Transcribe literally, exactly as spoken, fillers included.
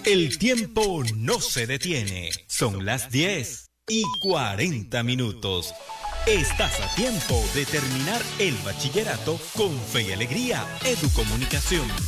El tiempo no se detiene. Son las diez y cuarenta minutos. Estás a tiempo de terminar el bachillerato con fe y alegría. Educomunicación.